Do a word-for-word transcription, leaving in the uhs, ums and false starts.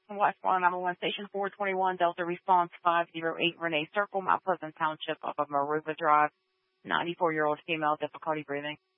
Westbound nine one one Station four twenty-one, Delta Response five oh eight, Renee Circle, Mount Pleasant Township, off of Maruba Drive. ninety-four-year-old female, difficulty breathing.